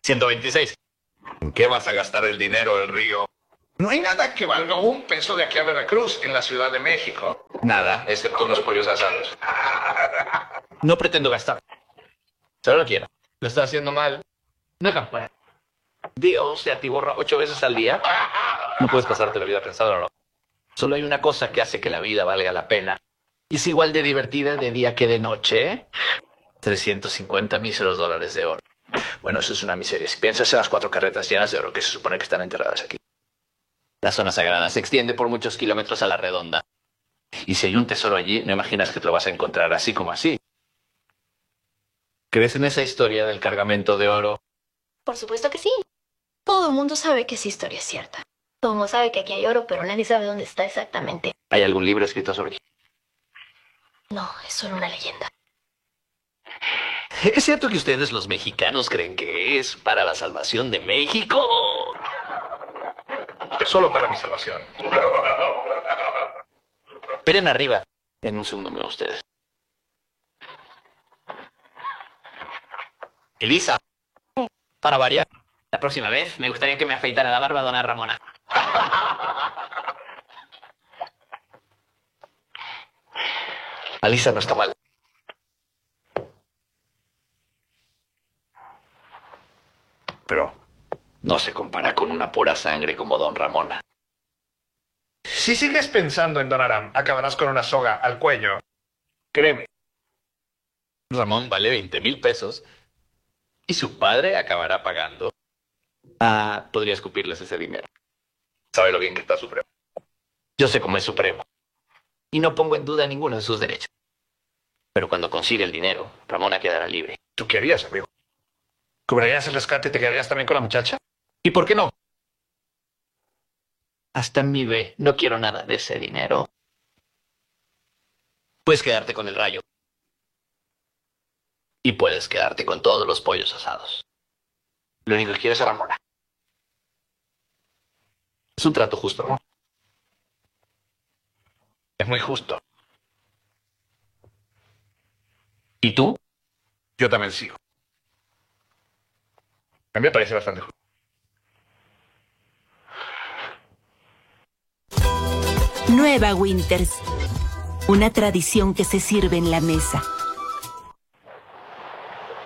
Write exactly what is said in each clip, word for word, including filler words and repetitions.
ciento veintiséis. ¿En qué vas a gastar el dinero del río? No hay nada que valga un peso de aquí a Veracruz en la Ciudad de México. Nada, excepto unos pollos asados. No pretendo gastar. Solo lo quiero. Lo está haciendo mal. No campa. Dios te atiborra ocho veces al día. No puedes pasarte la vida pensándolo. Solo hay una cosa que hace que la vida valga la pena. Y es igual de divertida de día que de noche. trescientos cincuenta míseros dólares de oro. Bueno, eso es una miseria. Si piensas en las cuatro carretas llenas de oro que se supone que están enterradas aquí. La zona sagrada se extiende por muchos kilómetros a la redonda. Y si hay un tesoro allí, no imaginas que te lo vas a encontrar así como así. ¿Crees en esa historia del cargamento de oro? Por supuesto que sí. Todo el mundo sabe que esa historia es cierta. Todo el mundo sabe que aquí hay oro, pero nadie sabe dónde está exactamente. ¿Hay algún libro escrito sobre ello? No, es solo una leyenda. ¿Es cierto que ustedes los mexicanos creen que es para la salvación de México? Solo para mi salvación. Esperen arriba. En un segundo me veo a ustedes. Elisa. Para variar. La próxima vez me gustaría que me afeitara la barba, dona Ramona. Alisa no está mal. Pero no se compara con una pura sangre como don Ramona. Si sigues pensando en Don Aram, acabarás con una soga al cuello. Créeme. Ramón vale veinte mil pesos y su padre acabará pagando. Ah, podría escupirles ese dinero. Sabe lo bien que está Supremo. Yo sé cómo es Supremo. Y no pongo en duda ninguno de sus derechos. Pero cuando consiga el dinero, Ramona quedará libre. ¿Tú qué harías, amigo? ¿Cubrirías el rescate y te quedarías también con la muchacha? ¿Y por qué no? Hasta mi ve, no quiero nada de ese dinero. Puedes quedarte con el rayo. Y puedes quedarte con todos los pollos asados. Lo único que quiero es a Ramona. Es un trato justo, ¿no? Es muy justo. ¿Y tú? Yo también sigo. A mí me parece bastante justo. Nueva Winters. Una tradición que se sirve en la mesa.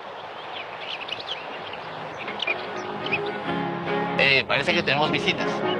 Eh, parece que tenemos visitas.